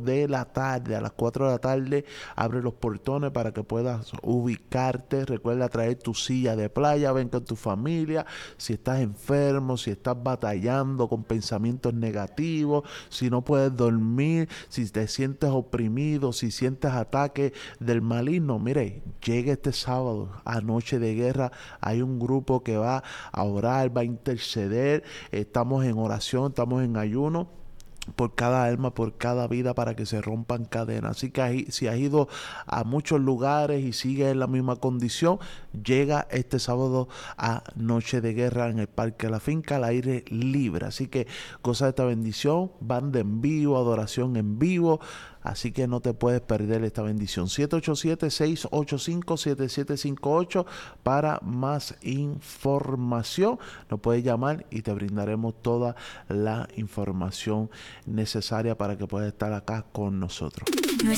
de la tarde. A las 4 de la tarde abre los portones para que puedas ubicarte. Recuerda traer tu silla de playa, ven con tu familia. Si estás enfermo, si estás batallando con pensamientos negativos, si no puedes dormir, si te sientes oprimido, si sientes ataques del maligno, mire, llega este sábado a Noche de Guerra. Hay un grupo que va a orar, va a interceder. Estamos en oración, estamos en ayuno por cada alma, por cada vida, para que se rompan cadenas. Así que si has ido a muchos lugares y sigues en la misma condición, llega este sábado a Noche de Guerra en el Parque La Finca, al aire libre. Así que goza de esta bendición, banda en vivo, adoración en vivo. Así que no te puedes perder esta bendición. 787-685-7758 para más información. Nos puedes llamar y te brindaremos toda la información necesaria para que puedas estar acá con nosotros.